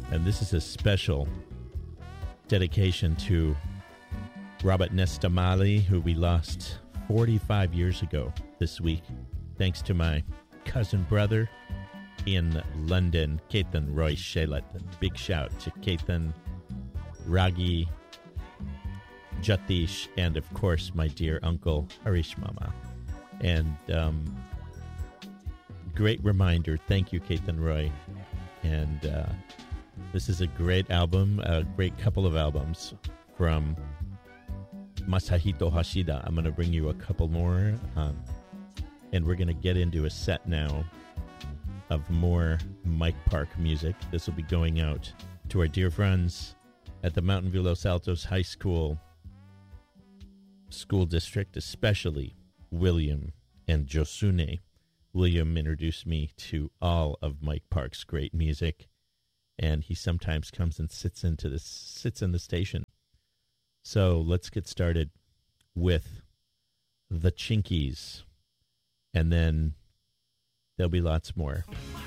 And this is a special dedication to Robert Nesta Marley, who we lost 45 years ago this week, thanks to my cousin brother in London, Ketan Roy Shelat. Big shout to Ketan, Ragi, Jatish, and of course my dear uncle Harish Mama. And great reminder. Thank you, Ketan Roy. And this is a great album, a great couple of albums from Masahito Hashida. I'm going to bring you a couple more, and we're going to get into a set now of more Mike Park music. This will be going out to our dear friends at the Mountain View Los Altos High School School District, especially William and Josune. William introduced me to all of Mike Park's great music, and he sometimes comes and sits in the station. So let's get started with the Chinkies, and then there'll be lots more.